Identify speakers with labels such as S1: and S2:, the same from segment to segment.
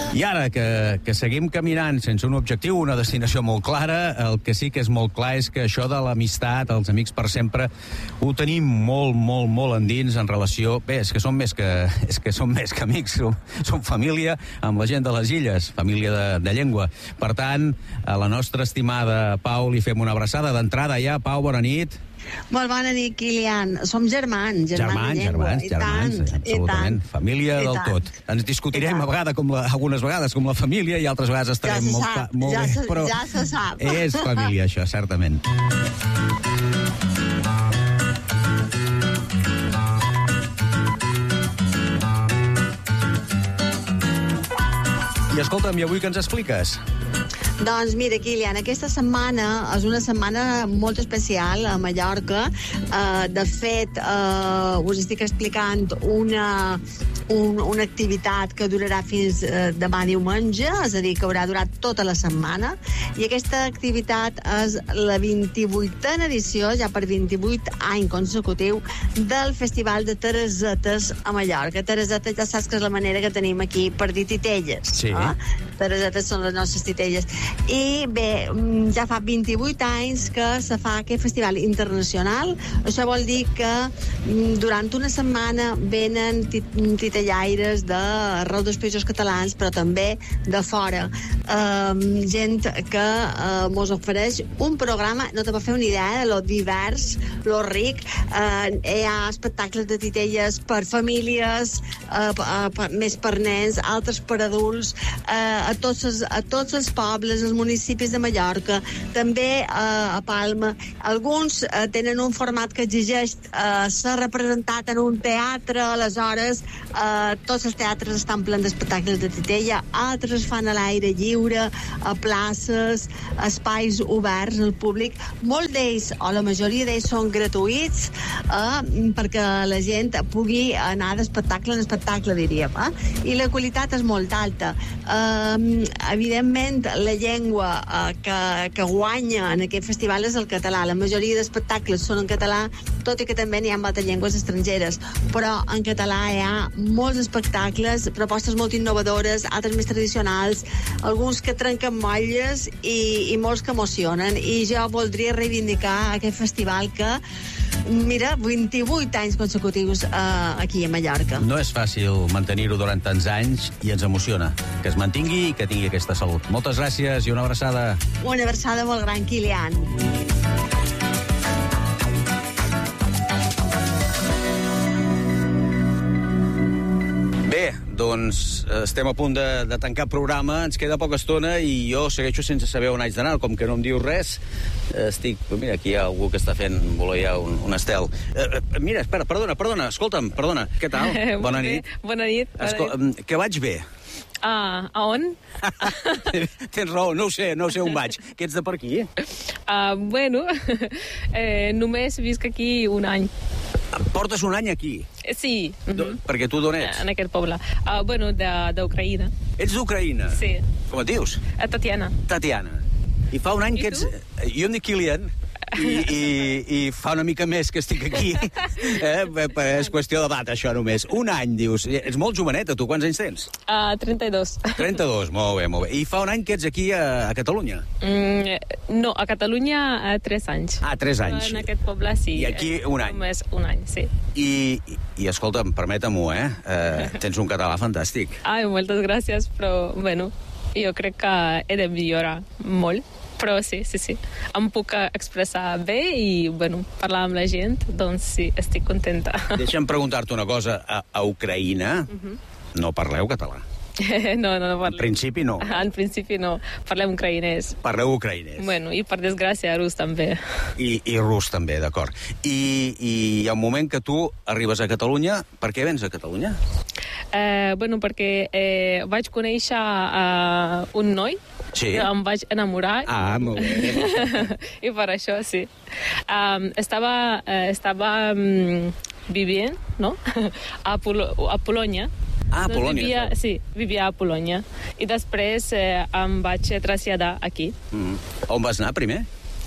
S1: I ara que seguim caminant sense un objectiu, una destinació molt clara, el que sí que és molt clar és que això de l'amistat, els amics per sempre, ho tenim molt endins en relació... Bé, és que som més que amics, som família amb la gent de les illes, família de llengua. Per tant, a la nostra estimada Pau li fem una abraçada d'entrada ja. Pau, bona nit.
S2: Molt bona nit, Kilian. Som germans de llengua.
S1: Germans, absolutament. Família del tot. Ens discutirem algunes vegades com la família i altres vegades estarem molt bé, però
S2: ja se sap.
S1: És família, això, certament. I escolta'm, i avui què ens expliques?
S2: Doncs mira, Kilian, aquesta setmana és una setmana molt especial a Mallorca. De fet, us estic explicant una activitat que durarà fins demà diumenge, és a dir, que haurà durat tota la setmana, i aquesta activitat és la 28a edició, ja per 28 anys consecutiu, del Festival de Teresetes a Mallorca. Teresetes ja saps que és la manera que tenim aquí per dir titelles.
S1: Sí.
S2: Teresetes són les nostres titelles. I bé, ja fa 28 anys que se fa aquest festival internacional. Això vol dir que durant una setmana venen titellaires d'arreu dels països catalans, però també de fora. Gent que mos ofereix un programa, no te va fer una idea de lo divers, lo ric. Hi ha espectacles de titelles per famílies, més per nens, altres per adults, a tots els pobles, els municipis de Mallorca, també a Palma. Alguns tenen un format que exigeix ser representat en un teatre, aleshores tots els teatres estan plens d'espectacles de titella, altres fan a l'aire lliure, a places, a espais oberts al públic. Molts d'ells, o la majoria d'ells, són gratuïts perquè la gent pugui anar d'espectacle en espectacle, diríem. I la qualitat és molt alta. Evidentment, la llengua que guanya en aquest festival és el català. La majoria d'espectacles són en català, tot i que també n'hi ha altres llengües estrangeres, però en català hi ha molts espectacles, propostes molt innovadores, altres més tradicionals, alguns que trenquen motlles i molts que emocionen. I jo voldria reivindicar aquest festival que, mira, 28 anys consecutius aquí a Mallorca.
S1: No és fàcil mantenir-ho durant tants anys i ens emociona que es mantingui i que tingui aquesta salut. Moltes gràcies i una abraçada.
S2: Una abraçada molt gran, Kilian.
S1: Bé, doncs estem a punt de tancar programa, ens queda poca estona i jo segueixo sense saber on haig d'anar, com que no em dius res. Mira, aquí hi ha algú que està fent voler ja un estel. Mira, espera, perdona, escolta'm, què tal? Bona nit.
S3: Bona nit.
S1: Que vaig bé?
S3: A on?
S1: Tens raó, no ho sé on vaig. Que ets de per aquí?
S3: Bueno, només visc aquí un any.
S1: Portes un any aquí?
S3: Sí.
S1: Perquè tu d'on ets?
S3: En aquest poble. Bueno, d'Ucraïna.
S1: Ets d'Ucraïna?
S3: Sí.
S1: Com et dius?
S3: Tatiana.
S1: Tatiana. I fa un any que ets... Jo em dic Kilian. I fa una mica més que estic aquí. És qüestió de data, això només. Un any, dius. Ets molt joveneta, tu. Quants anys tens?
S3: 32.
S1: 32, molt bé. I fa un any que ets aquí a Catalunya?
S3: No, a Catalunya 3 anys.
S1: 3 anys.
S3: En aquest poble, sí.
S1: I aquí un any?
S3: Només un any, sí.
S1: I escolta'm, permeta-m'ho, tens un català fantàstic.
S3: Moltes gràcies, però, bueno, jo crec que he de millorar molt. Però sí. Em puc expressar bé i, bueno, parlar amb la gent, doncs sí, estic contenta.
S1: Deixa'm preguntar-te una cosa. A Ucraïna no parleu català?
S3: No parlem.
S1: En principi no.
S3: En principi no. Parlem ucraïnès.
S1: Parleu ucraïnès.
S3: Bueno, i per desgràcia rus també.
S1: I rus també, d'acord. I hi ha un moment que tu arribes a Catalunya. Per què vens a Catalunya?
S3: Bueno, perquè vaig conèixer un noi.
S1: Sí.
S3: Em vaig enamorar.
S1: Molt bé.
S3: I per això, sí. Estava vivint, no? A Polònia.
S1: A Polònia.
S3: Vivia a Polònia. I després em vaig traslladar aquí.
S1: On vas anar primer?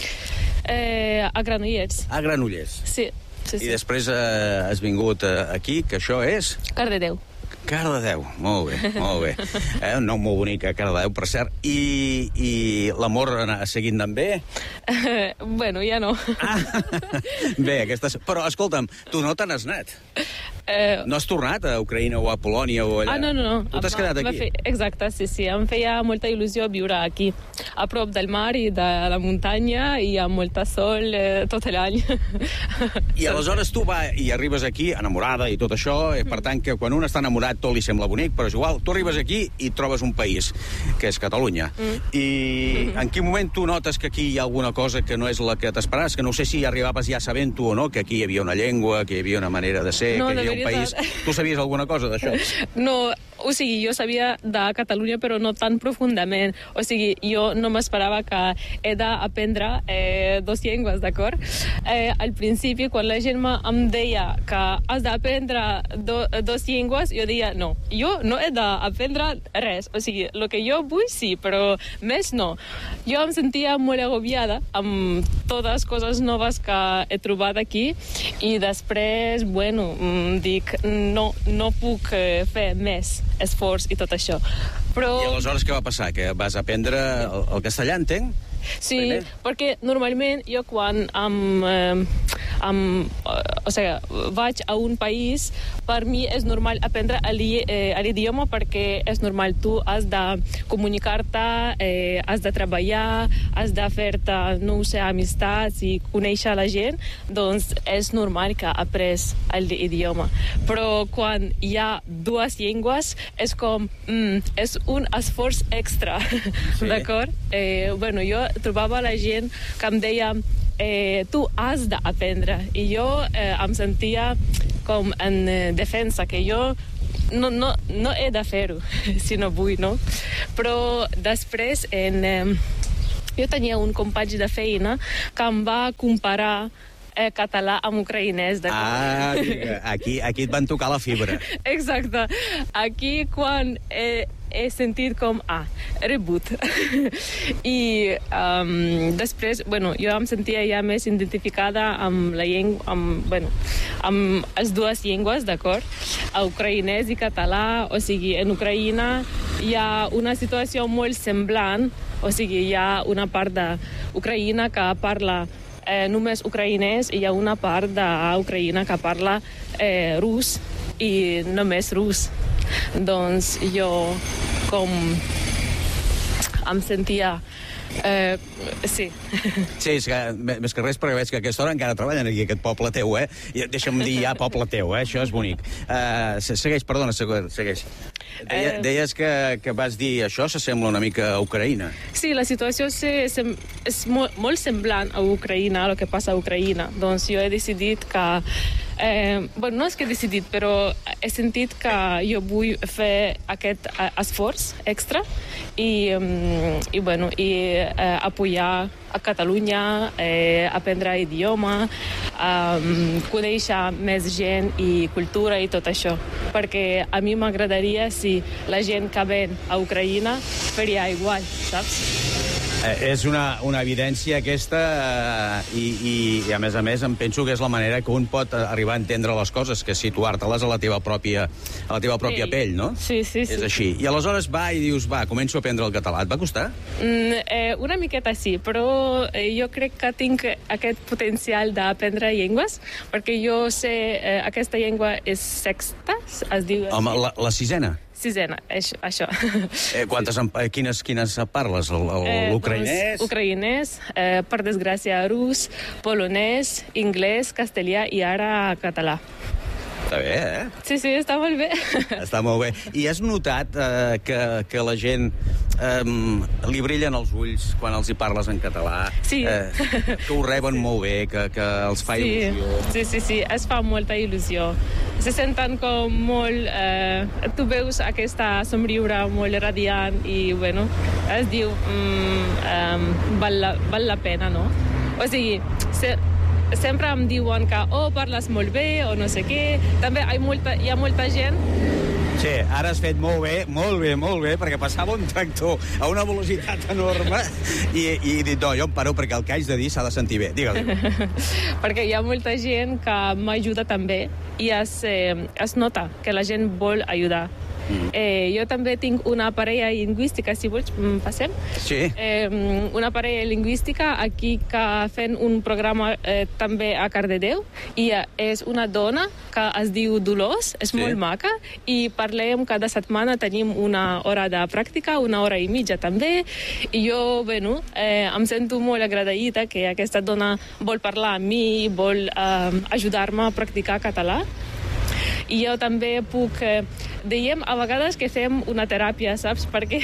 S3: A Granollers.
S1: A Granollers.
S3: Sí.
S1: I després has vingut aquí, que això és?
S3: Cardedeu.
S1: Cardedeu, molt bé, molt bé. Un nom molt bonic, Cardedeu, per cert. I l'amor ha seguit anant bé?
S3: Bueno, ja no.
S1: Bé, però, escolta'm, tu no te n'has anat. No has tornat a Ucraïna o a Polònia o allà?
S3: No.
S1: Tu t'has quedat aquí?
S3: Exacte, sí. Em feia molta il·lusió viure aquí, a prop del mar i de la muntanya, i amb molta sol tot l'any.
S1: I aleshores tu i arribes aquí enamorada i tot això, per tant que quan un està enamorat tot li sembla bonic, però és igual, tu arribes aquí i trobes un país, que és Catalunya. I en quin moment tu notes que aquí hi ha alguna cosa que no és la que t'esperaves? Que no sé si arribaves ja sabent-ho o no, que aquí hi havia una llengua, que hi havia una manera de ser, que hi havia un país. Tu sabies alguna cosa d'això?
S3: No, o sigui, jo sabia de Catalunya, però no tan profundament. O sigui, jo no m'esperava que he d'aprendre 2 llengües, d'acord? Al principi, quan la gent em deia que has d'aprendre 2 llengües, jo deia, no, jo no he d'aprendre res. O sigui, el que jo vull sí, però més no. Jo em sentia molt agobiada amb totes les coses noves que he trobat aquí, i després, bueno, dic, no puc fer més esforç i tot això. Però...
S1: I aleshores què va passar? Que vas aprendre el castellà, entenc?
S3: Sí, perquè normalment jo quan vaig a un país, per mi és normal aprendre l'idioma, perquè és normal, tu has de comunicar-te, has de treballar, has de fer-te, no sé, amistats i conèixer la gent, doncs és normal que après l'idioma. Però quan hi ha 2 llengües, és com, és un esforç extra, d'acord? Bueno, jo trobava la gent que em deia tu has d'aprendre, i jo em sentia com en defensa, que jo no he de fer-ho si no vull, no? Però després jo tenia un company de feina que em va comparar català amb ucraïnès.
S1: Aquí et van tocar la fibra.
S3: Exacte. Aquí quan he sentit com, reboot. I després, bueno, jo em sentia ja més identificada amb la llengua, amb les 2 llengües, d'acord? Ucraïnès i català. O sigui, en Ucraïna hi ha una situació molt semblant, o sigui, hi ha una part d'Ucraïna que parla només ucraïnès, i hi ha una part d'Ucraïna que parla rus i només rus. Doncs jo com em sentia... sí.
S1: Sí, és que, més que res, perquè veig que a aquesta hora encara treballen aquí, aquest poble teu, I deixa'm dir ja poble teu, això és bonic. Segueix, perdona, segueix. Deies que vas dir això s'assembla una mica a Ucraïna.
S3: Sí, la situació és molt semblant a Ucraïna, el que passa a Ucraïna. Doncs jo he decidit que... no és que he decidit, però he sentit que jo vull fer aquest esforç extra i apoyar a Catalunya, aprendre idioma, conèixer més gent i cultura i tot això. Perquè a mi m'agradaria si la gent que ven a Ucraïna faria igual, saps?
S1: És una evidència aquesta i a més em penso que és la manera que un pot arribar a entendre les coses, que és situar-te-les a la teva pròpia pell, no?
S3: Sí.
S1: És així. I aleshores i dius, començo a aprendre el català. Et va costar?
S3: Una miqueta sí, però jo crec que tinc aquest potencial d'aprendre llengües, perquè jo sé, aquesta llengua és sexta, es diu...
S1: Home, la 6a?
S3: 6a, això.
S1: Quines parles? L'ucraïnès?
S3: Ucraïnès, per desgràcia rus, polonès, anglès, castellà i ara català.
S1: Està bé,
S3: Sí, està molt bé.
S1: Està molt bé. I has notat que la gent li brillen els ulls quan els hi parles en català?
S3: Sí.
S1: Que ho reben molt bé, que els fa il·lusió?
S3: Sí, es fa molta il·lusió. Se senten com molt... tu veus aquesta somriure molt radiant i, es diu val la pena, no? O sigui, sempre em diuen que parles molt bé o no sé què. També hi ha molta gent
S1: Sí, ara has fet molt bé, perquè passava un tractor a una velocitat enorme i he dit, no, jo em paro perquè el que haig de dir s'ha de sentir bé. Digue-li.
S3: Perquè hi ha molta gent que m'ajuda també i es nota que la gent vol ajudar. Jo també tinc una parella lingüística, si vols, passem?
S1: Sí.
S3: Una parella lingüística aquí que fent un programa també a Cardedeu i és una dona que es diu Dolors, és molt maca i parlem cada setmana, tenim una hora de pràctica, una hora i mitja també i jo, bueno, em sento molt agraïda que aquesta dona vol parlar amb mi, vol ajudar-me a practicar català. I jo també puc... Diem a vegades que fem una teràpia, saps? Perquè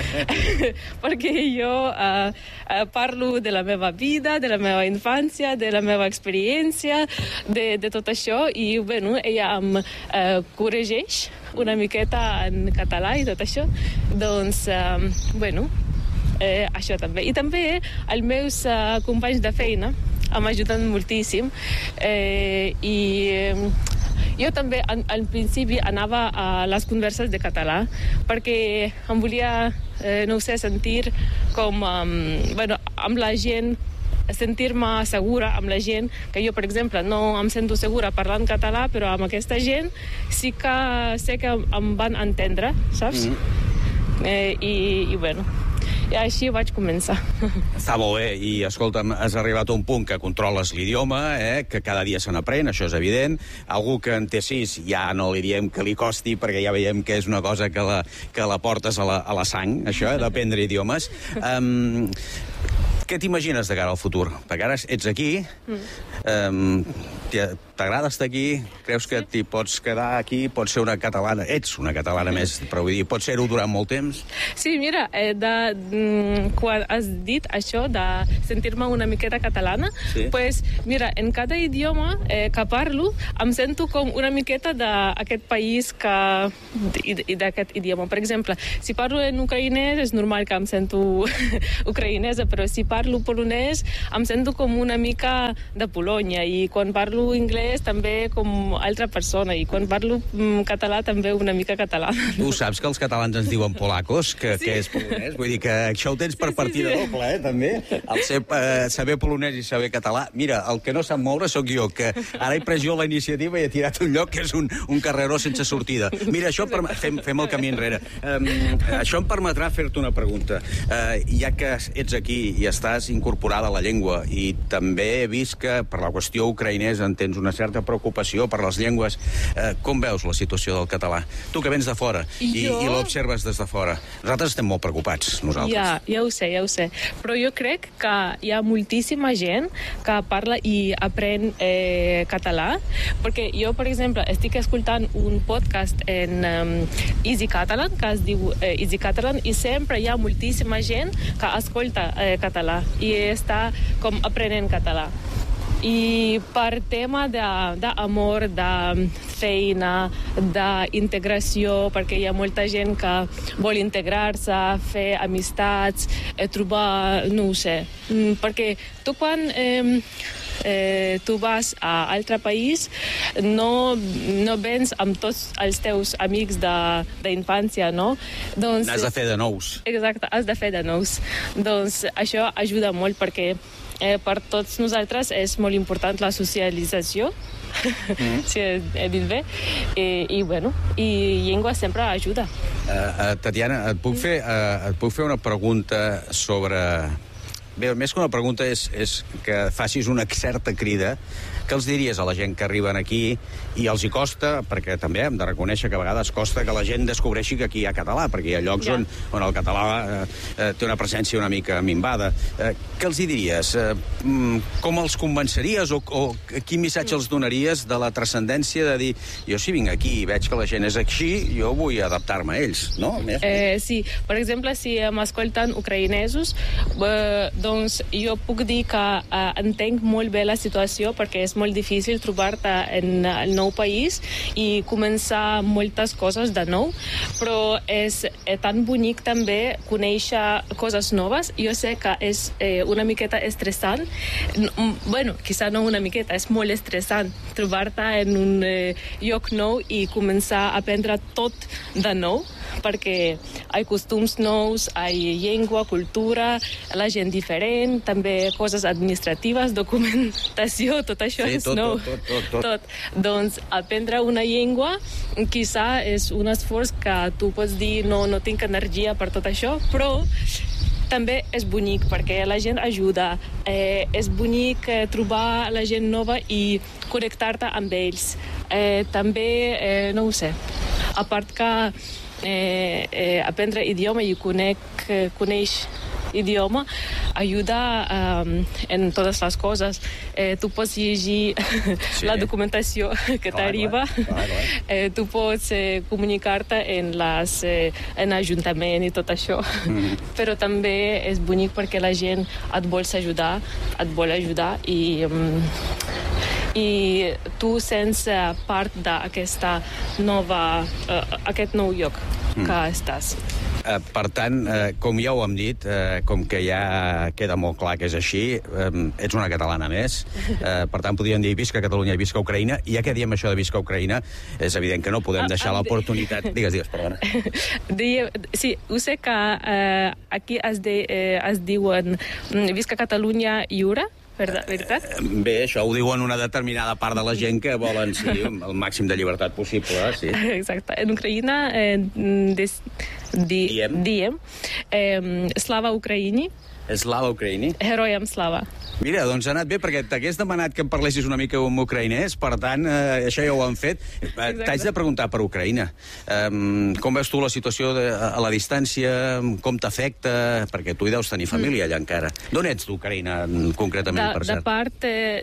S3: jo parlo de la meva vida, de la meva infància, de la meva experiència, de tot això, i bueno, ella em corregeix una miqueta en català i tot això. Doncs, bueno, això també. I també els meus companys de feina m'ajuden moltíssim i... Jo també, al principi, anava a les converses de català perquè em volia, no ho sé, sentir com, bueno, amb la gent, sentir-me segura amb la gent, que jo, per exemple, no em sento segura parlant català, però amb aquesta gent sí que sé que em van entendre, saps? I bueno... I així vaig començar.
S1: Està molt bé, i escolta'm, has arribat a un punt que controles l'idioma, que cada dia se n'aprèn, això és evident. Algú que en té 6 ja no li diem que li costi, perquè ja veiem que és una cosa que la portes a la sang, això, d'aprendre idiomes. Què t'imagines de cara al futur? Perquè ara ets aquí, t'agrada estar aquí, creus que t'hi pots quedar aquí, pots ser una catalana, ets una catalana més, però vull dir, pots ser-ho durant molt temps?
S3: Sí, mira, quan has dit això de sentir-me una miqueta catalana, pues, mira, en cada idioma que parlo, em sento com una miqueta d'aquest país i d'aquest idioma. Per exemple, si parlo en ucraïnès, és normal que em sento ucraïnesa, però si parlo polonès, em sento com una mica de Polònia, i quan parlo anglès també com altra persona, i quan parlo català també una mica català.
S1: Tu saps que els catalans ens diuen polacos, que és polonès? Vull dir que això ho tens per partida doble, també? El saber polonès i saber català. Mira, el que no sap moure sóc jo, que ara he pres jo la iniciativa i he tirat un lloc que és un carreró sense sortida. Mira, això fem el camí enrere. Això em permetrà fer-te una pregunta. Ja que ets aquí i estàs incorporada a la llengua, i també he vist que per la qüestió ucraïnesa en tens una certa preocupació per les llengües, com veus la situació del català? Tu que vens de fora i l'observes des de fora. Nosaltres estem molt preocupats, nosaltres.
S3: Ja ho sé. Però jo crec que hi ha moltíssima gent que parla i aprèn català, perquè jo, per exemple, estic escoltant un podcast en Easy Catalan, que es diu Easy Catalan, i sempre hi ha moltíssima gent que escolta català i està com aprenent català. I per tema d'amor, de feina, d'integració, perquè hi ha molta gent que vol integrar-se, fer amistats, trobar, no ho sé, perquè tu quan tu vas a altre país no vens amb tots els teus amics d'infància, no? Doncs,
S1: n'has de fer de nous.
S3: Exacte, has de fer de nous. Doncs això ajuda molt perquè per tots nosaltres és molt important la socialització, si he dit bé, i bueno, i llengua sempre ajuda.
S1: Tatiana, et puc fer una pregunta sobre... Bé, més que una pregunta és que facis una certa crida. Què els diries a la gent que arriben aquí i els hi costa, perquè també hem de reconèixer que a vegades costa que la gent descobreixi que aquí hi ha català, perquè hi ha llocs on el català té una presència una mica minvada. Què els hi diries? Com els convenceries o quin missatge els donaries de la transcendència de dir, jo si vinc aquí i veig que la gent és així, jo vull adaptar-me a ells, no?
S3: Sí, per exemple, si m'escolten ucraïnesos, Doncs jo puc dir que entenc molt bé la situació perquè és molt difícil trobar-te en el nou país i començar moltes coses de nou, però és tan bonic també conèixer coses noves. Jo sé que és una miqueta estressant, bueno, quizá no una miqueta, és molt estressant trobar-te en un lloc nou i començar a aprendre tot de nou, perquè hi ha costums nous, hi ha llengua, cultura, la gent diferent, també coses administratives, documentació, tot això és nou. Tot. Doncs aprendre una llengua quizà és un esforç que tu pots dir no tinc energia per tot això, però també és bonic perquè la gent ajuda, és bonic trobar la gent nova i connectar-te amb ells. També, no ho sé, a part que aprendre idioma i conèixer idioma ajuda en totes les coses. Tu pots llegir la documentació que t'arriba, tu pots comunicar-te en l'Ajuntament i tot això, però també és bonic perquè la gent et vol ajudar i tu sents part d'aquest nou lloc que estàs.
S1: Per tant, com ja ho hem dit, com que ja queda molt clar que és així, ets una catalana més. Per tant, podríem dir visca Catalunya i visca Ucraïna. I ja que diem això de visca Ucraïna, és evident que no podem deixar l'oportunitat... Digues, perdona.
S3: Sí, ho sé que aquí es diuen visca Catalunya lliure, veritat?
S1: Bé, això ho diuen una determinada part de la gent que volen el màxim de llibertat possible, sí.
S3: Exacte. En Ucraïna diem Slava Ukraini.
S1: Slava Ukraini.
S3: Heroyam Slava.
S1: Mira, doncs ha anat bé, perquè t'hagués demanat que em parlessis una mica en ucraïnès, per tant, això ja ho han fet. T'haig de preguntar per Ucraïna. Com veus tu la situació a la distància? Com t'afecta? Perquè tu hi deus tenir família allà encara. D'on ets d'Ucraïna, concretament, per cert?
S3: De part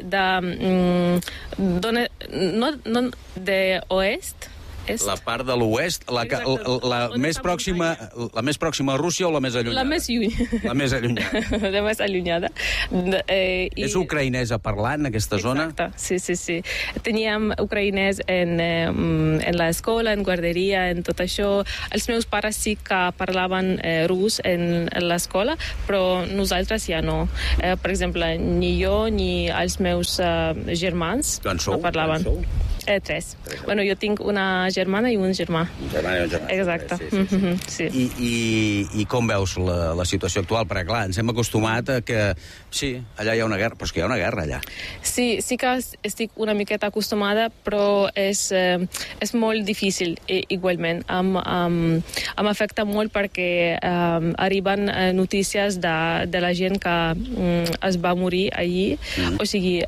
S3: de oest.
S1: La part de l'oest, la més pròxima a Rússia o la més allunyada?
S3: La més lluny.
S1: La més allunyada.
S3: La més allunyada.
S1: És ucraïnesa parlant, aquesta zona?
S3: Exacte, sí. Teníem ucraïnès en l'escola, en guarderia, en tot això. Els meus pares sí que parlaven rus en l'escola, però nosaltres ja no. Per exemple, ni jo ni els meus germans no parlaven. Tres. Bueno, jo tinc una germana i un germà.
S1: Un germà i un germà.
S3: Exacte. Sí.
S1: I com veus la situació actual? Perquè, clar, ens hem acostumat a que, sí, allà hi ha una guerra, però és que hi ha una guerra allà.
S3: Sí que estic una miqueta acostumada, però és molt difícil, igualment. Em afecta molt perquè arriben notícies de la gent que es va morir allí. O sigui,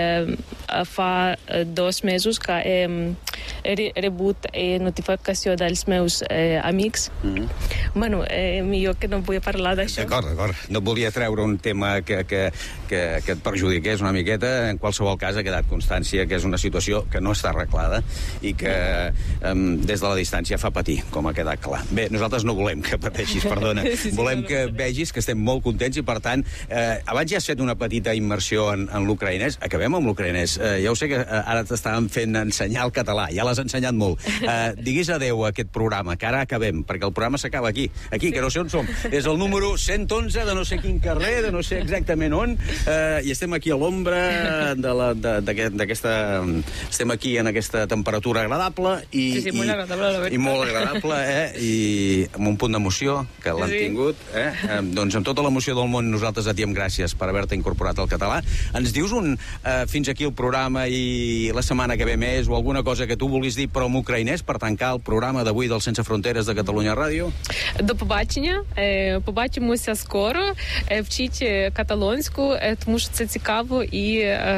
S3: fa 2 mesos que he rebut notificació dels meus amics. Bueno, millor que no vull parlar d'això.
S1: D'acord. No volia treure un tema que et perjudiqués una miqueta. En qualsevol cas ha quedat constància que és una situació que no està arreglada i que des de la distància fa patir, com ha quedat clar. Bé, nosaltres no volem que pateixis, perdona. Volem que vegis que estem molt contents i, per tant, abans ja has fet una petita immersió en l'ucraïnès. Acabem amb l'ucraïnès. Ja ho sé que ara t'estàvem fent ensenyar el català, ja l'has ensenyat molt. Diguis adeu a aquest programa, que ara acabem, perquè el programa s'acaba aquí, que no sé on som. És el número 111 de no sé quin carrer, de no sé exactament on, i estem aquí a l'ombra d'aquesta... Estem aquí en aquesta temperatura agradable i...
S3: Sí, molt agradable, la veritat.
S1: I molt agradable, i amb un punt d'emoció, que l'han tingut. Doncs amb tota l'emoció del món nosaltres et diem gràcies per haver-te incorporat al català. Ens dius fins aquí el programa i la setmana que ve més, o alguna cosa que tu vulguis dir, però en ucraïnès, per tancar el programa d'avui del Sense Fronteres de Catalunya Рádіо?
S3: До побачення. Побачимося скоро. Вчіть каталонську, тому що це цікаво і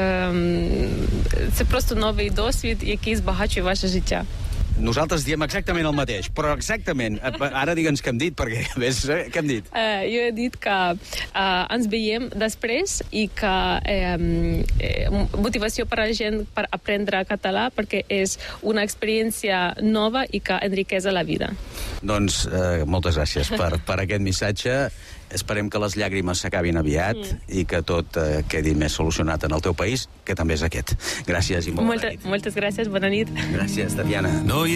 S3: це просто новий досвід, який збагачує ваше життя.
S1: Nosaltres diem exactament el mateix, però exactament. Ara digue'ns què hem dit, perquè ves, què hem dit?
S3: Jo he dit que ens veiem després i que motivació per a la gent per aprendre català perquè és una experiència nova i que enriqueix la vida.
S1: Doncs moltes gràcies per aquest missatge. Esperem que les llàgrimes s'acabin aviat i que tot quedi més solucionat en el teu país, que també és aquest. Gràcies i molt bona nit.
S3: Moltes gràcies, bona nit.
S1: Gràcies, Tatiana. No